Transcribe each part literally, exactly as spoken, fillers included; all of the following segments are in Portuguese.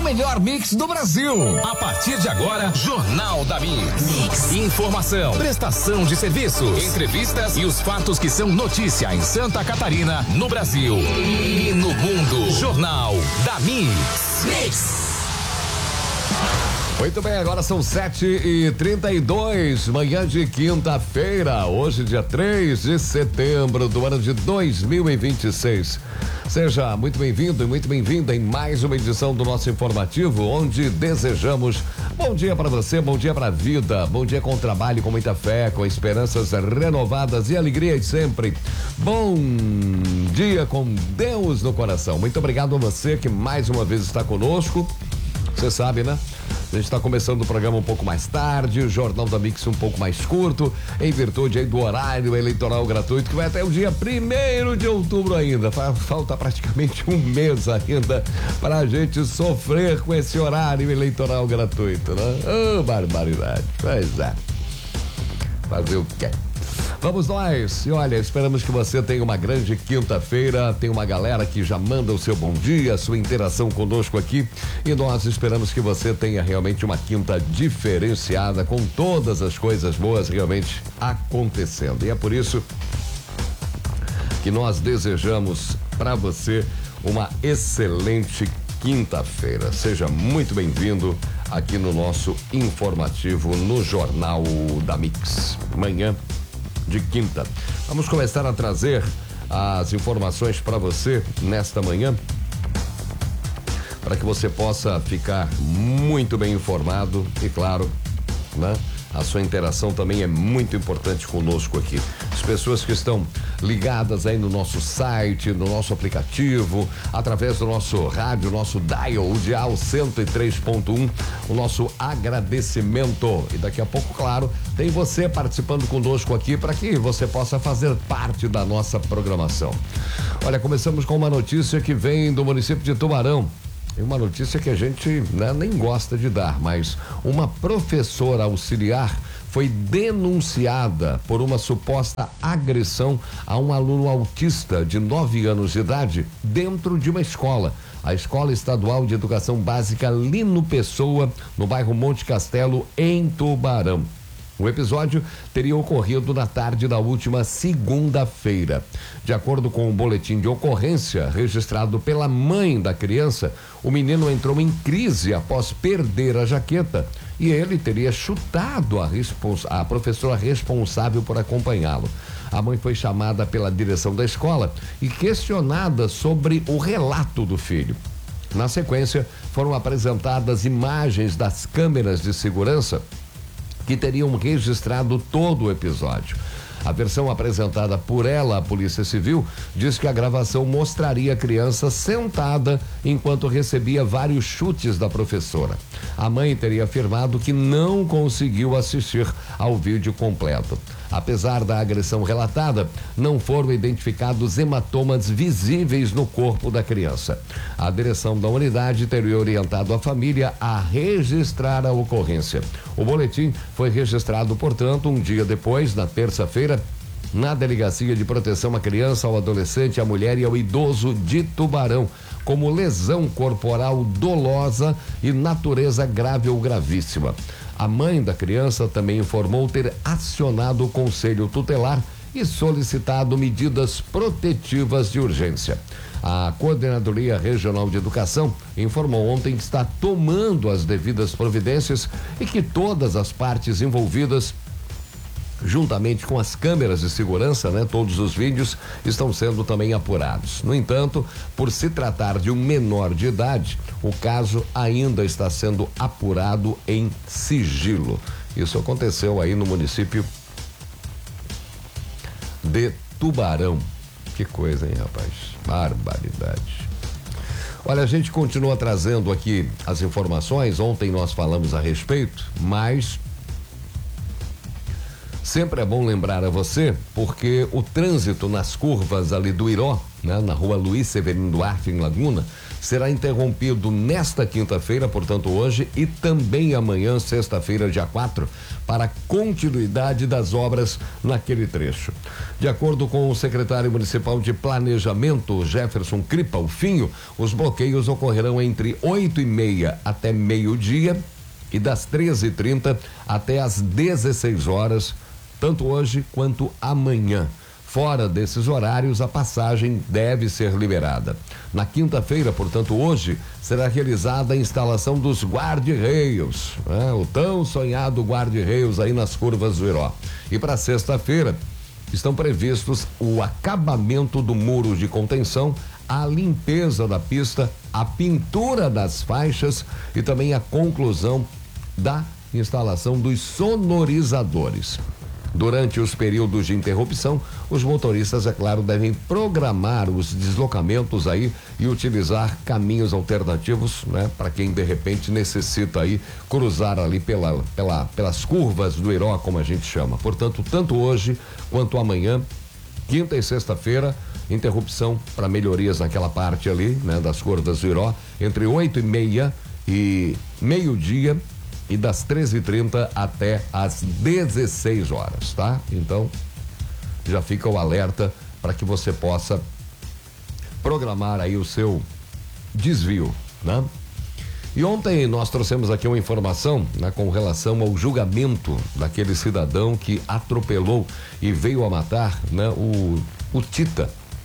melhor mix do Brasil. A partir de agora, Jornal da Mix. Mix. Informação, prestação de serviços, entrevistas e os fatos que são notícia em Santa Catarina, no Brasil e no mundo. Jornal da Mix. Mix. Muito bem, agora são sete e trinta e dois, manhã de quinta-feira, hoje dia três de setembro do ano de dois mil e vinte e seis. Seja muito bem-vindo e muito bem-vinda em mais uma edição do nosso informativo, onde desejamos bom dia para você, bom dia para a vida, bom dia com trabalho, com muita fé, com esperanças renovadas e alegrias sempre. Bom dia com Deus no coração. Muito obrigado a você que mais uma vez está conosco. Você sabe, né? A gente está começando o programa um pouco mais tarde, o Jornal da Mix um pouco mais curto, em virtude aí do horário eleitoral gratuito, que vai até o dia primeiro de outubro ainda. Falta praticamente um mês ainda para a gente sofrer com esse horário eleitoral gratuito, né? Oh, barbaridade. Pois é. Fazer o quê? Vamos nós, e olha, esperamos que você tenha uma grande quinta-feira, tem uma galera que já manda o seu bom dia, sua interação conosco aqui, e nós esperamos que você tenha realmente uma quinta diferenciada, com todas as coisas boas realmente acontecendo, e é por isso que nós desejamos para você uma excelente quinta-feira. Seja muito bem-vindo aqui no nosso informativo no Jornal da Mix. Manhã de quinta. Vamos começar a trazer as informações para você nesta manhã, para que você possa ficar muito bem informado e, claro, né? A sua interação também é muito importante conosco aqui. As pessoas que estão ligadas aí no nosso site, no nosso aplicativo, através do nosso rádio, nosso dial, o dial cento e três ponto um, o nosso agradecimento. E daqui a pouco, claro, tem você participando conosco aqui para que você possa fazer parte da nossa programação. Olha, começamos com uma notícia que vem do município de Tubarão. É uma notícia que a gente, né, nem gosta de dar, mas uma professora auxiliar foi denunciada por uma suposta agressão a um aluno autista de nove anos de idade dentro de uma escola. A Escola Estadual de Educação Básica Lino Pessoa, no bairro Monte Castelo, em Tubarão. O episódio teria ocorrido na tarde da última segunda-feira. De acordo com o boletim de ocorrência registrado pela mãe da criança, o menino entrou em crise após perder a jaqueta e ele teria chutado a, respons- a professora responsável por acompanhá-lo. A mãe foi chamada pela direção da escola e questionada sobre o relato do filho. Na sequência, foram apresentadas imagens das câmeras de segurança que teriam registrado todo o episódio. A versão apresentada por ela à Polícia Civil diz que a gravação mostraria a criança sentada enquanto recebia vários chutes da professora. A mãe teria afirmado que não conseguiu assistir ao vídeo completo. Apesar da agressão relatada, não foram identificados hematomas visíveis no corpo da criança. A direção da unidade teria orientado a família a registrar a ocorrência. O boletim foi registrado, portanto, um dia depois, na terça-feira, na Delegacia de Proteção à Criança, ao Adolescente, à Mulher e ao Idoso de Tubarão, como lesão corporal dolosa e natureza grave ou gravíssima. A mãe da criança também informou ter acionado o Conselho Tutelar e solicitado medidas protetivas de urgência. A Coordenadoria Regional de Educação informou ontem que está tomando as devidas providências e que todas as partes envolvidas, juntamente com as câmeras de segurança, né, todos os vídeos estão sendo também apurados. No entanto, por se tratar de um menor de idade, o caso ainda está sendo apurado em sigilo. Isso aconteceu aí no município de Tubarão. Que coisa, hein, rapaz? Barbaridade. Olha, a gente continua trazendo aqui as informações. Ontem nós falamos a respeito, mas sempre é bom lembrar a você, porque o trânsito nas curvas ali do Iró né, na rua Luiz Severino Duarte, em Laguna, será interrompido nesta quinta-feira, portanto hoje, e também amanhã, sexta-feira, dia quatro, para continuidade das obras naquele trecho. De acordo com o secretário municipal de Planejamento, Jefferson Cripa, o Finho, os bloqueios ocorrerão entre oito e meia até meio-dia e das treze e trinta até as dezesseis horas, tanto hoje quanto amanhã. Fora desses horários, a passagem deve ser liberada. Na quinta-feira, portanto, hoje, será realizada a instalação dos guarda-reios, né? O tão sonhado guarda-reios aí nas curvas do Iró. E para sexta-feira, estão previstos o acabamento do muro de contenção, a limpeza da pista, a pintura das faixas e também a conclusão da instalação dos sonorizadores. Durante os períodos de interrupção, os motoristas, é claro, devem programar os deslocamentos aí e utilizar caminhos alternativos, né? Para quem de repente necessita aí cruzar ali pela, pela, pelas curvas do Iró, como a gente chama. Portanto, tanto hoje quanto amanhã, quinta e sexta-feira, interrupção para melhorias naquela parte ali, né? Das curvas do Iró, entre oito e meia e meio-dia. E das treze e trinta até as dezesseis horas, tá? Então, já fica o alerta para que você possa programar aí o seu desvio, né? E ontem nós trouxemos aqui uma informação, né, com relação ao julgamento daquele cidadão que atropelou e veio a matar, né, o, o Tita.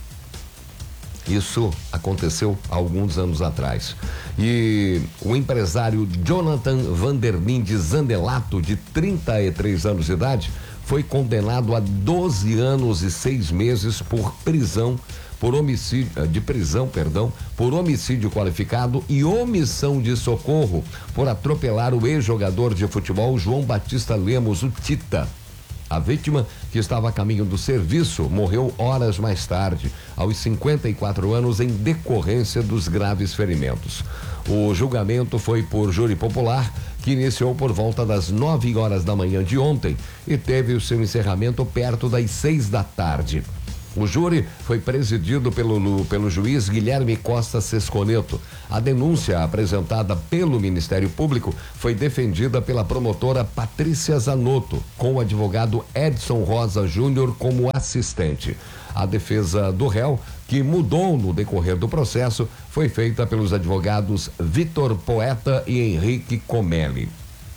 Isso aconteceu há alguns anos atrás. E o empresário Jonathan Vanderlin de Zandelato, de trinta e três anos de idade, foi condenado a doze anos e seis meses por prisão, por homicídio, de prisão, perdão, por homicídio qualificado e omissão de socorro por atropelar o ex-jogador de futebol João Batista Lemos, o Tita. A vítima, que estava a caminho do serviço, morreu horas mais tarde, aos cinquenta e quatro anos, em decorrência dos graves ferimentos. O julgamento foi por júri popular, que iniciou por volta das nove horas da manhã de ontem e teve o seu encerramento perto das seis da tarde. O júri foi presidido pelo, pelo juiz Guilherme Costa Sesconeto. A denúncia apresentada pelo Ministério Público foi defendida pela promotora Patrícia Zanotto, com o advogado Edson Rosa Júnior como assistente. A defesa do réu, que mudou no decorrer do processo, foi feita pelos advogados Vitor Poeta e Henrique Comelli.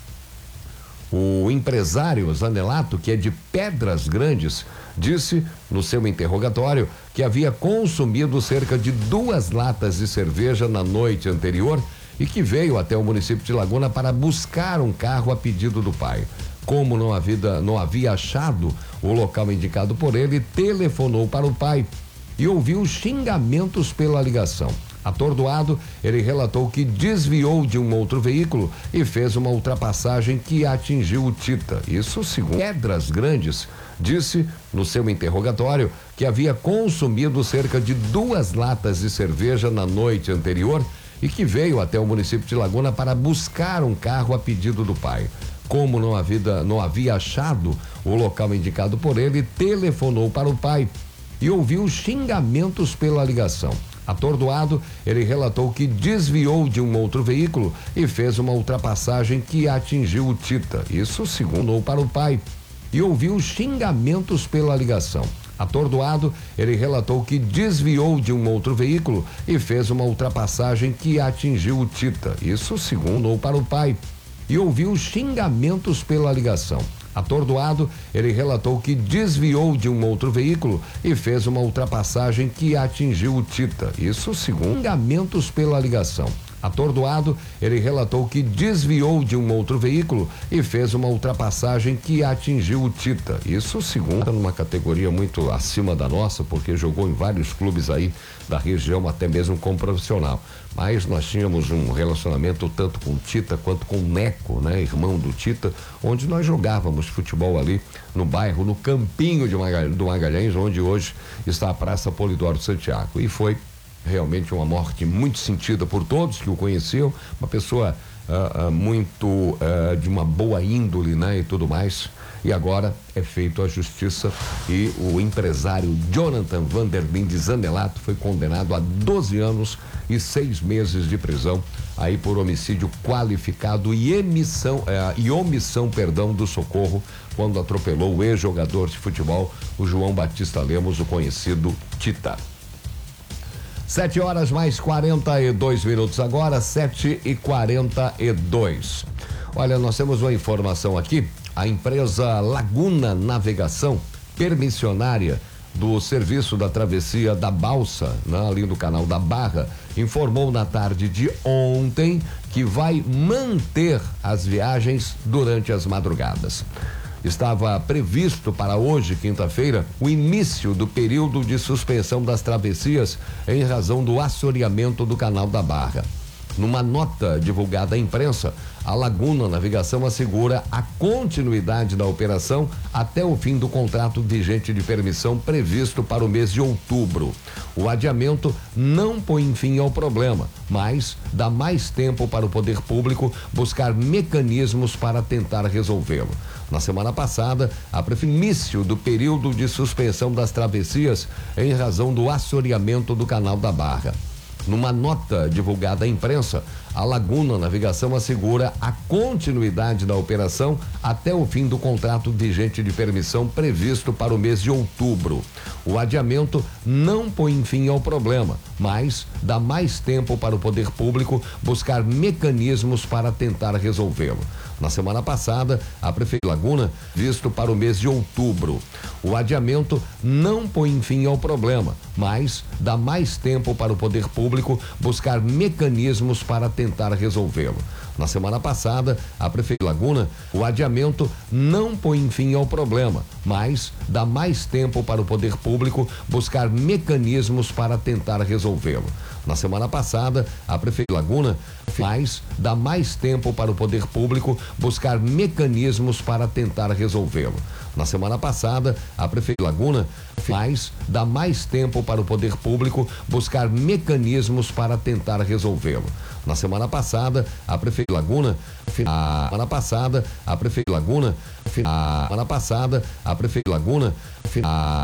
O empresário Zandelato, que é de Pedras Grandes, disse no seu interrogatório que havia consumido cerca de duas latas de cerveja na noite anterior e que veio até o município de Laguna para buscar um carro a pedido do pai. Como não havia, não havia achado o local indicado por ele, telefonou para o pai e ouviu xingamentos pela ligação. Atordoado, ele relatou que desviou de um outro veículo e fez uma ultrapassagem que atingiu o Tita. Isso segundo Pedras Grandes, disse no seu interrogatório que havia consumido cerca de duas latas de cerveja na noite anterior e que veio até o município de Laguna para buscar um carro a pedido do pai. Como não havia, não havia achado o local indicado por ele, telefonou para o pai e ouviu xingamentos pela ligação. Atordoado, ele relatou que desviou de um outro veículo e fez uma ultrapassagem que atingiu o Tita. Isso segundo para o pai. E ouviu xingamentos pela ligação. Atordoado, ele relatou que desviou de um outro veículo e fez uma ultrapassagem que atingiu o Tita. Isso segundo para o pai. E ouviu xingamentos pela ligação. Atordoado, ele relatou que desviou de um outro veículo e fez uma ultrapassagem que atingiu o Tita. Isso segundo xingamentos pela ligação. Atordoado, ele relatou que desviou de um outro veículo e fez uma ultrapassagem que atingiu o Tita. Isso segundo, numa categoria muito acima da nossa, porque jogou em vários clubes aí da região, até mesmo como profissional. Mas nós tínhamos um relacionamento tanto com o Tita quanto com o Neco, né? Irmão do Tita, onde nós jogávamos futebol ali no bairro, no Campinho de Magalhães, do Magalhães, onde hoje está a Praça Polidoro Santiago. E foi realmente uma morte muito sentida por todos que o conheciam, uma pessoa uh, uh, muito uh, de uma boa índole, né? E tudo mais. e agora é feito a justiça e o empresário Jonathan Vanderlin de Zanelato foi condenado a doze anos e seis meses de prisão aí por homicídio qualificado e emissão eh, e omissão, perdão, do socorro quando atropelou o ex-jogador de futebol, o João Batista Lemos, o conhecido Tita. Sete horas mais quarenta e dois minutos agora, sete e quarenta e dois. Olha, nós temos uma informação aqui. A empresa Laguna Navegação, permissionária do serviço da travessia da Balsa, né, ali no canal da Barra, informou na tarde de ontem que vai manter as viagens durante as madrugadas. Estava previsto para hoje, quinta-feira, o início do período de suspensão das travessias em razão do assoreamento do canal da Barra. Numa nota divulgada à imprensa, a Laguna Navegação assegura a continuidade da operação até o fim do contrato vigente de permissão previsto para o mês de outubro. O adiamento não põe fim ao problema, mas dá mais tempo para o poder público buscar mecanismos para tentar resolvê-lo. Na semana passada, a início do período de suspensão das travessias em razão do assoreamento do canal da Barra. Numa nota divulgada à imprensa, a Laguna Navegação assegura a continuidade da operação até o fim do contrato vigente de permissão previsto para o mês de outubro. O adiamento não põe fim ao problema, mas dá mais tempo para o poder público buscar mecanismos para tentar resolvê-lo. Na semana passada, a Prefeitura de Laguna, visto para o mês de outubro. O adiamento não põe fim ao problema, mas dá mais tempo para o poder público buscar mecanismos para tentar resolvê-lo. Na semana passada, a Prefeitura de Laguna, o adiamento não põe fim ao problema, mas dá mais tempo para o poder público buscar mecanismos para tentar resolvê-lo. Na semana passada, a Prefeitura de Laguna, mas dá mais tempo para o poder público buscar mecanismos para tentar resolvê-lo. Na semana passada, a Prefeitura de Laguna, mas dá mais tempo para o poder público buscar mecanismos para tentar resolvê-lo. Na semana passada, a Prefeitura de Laguna, a semana passada, a Prefeitura de Laguna, a semana passada, a Prefeitura de Laguna, a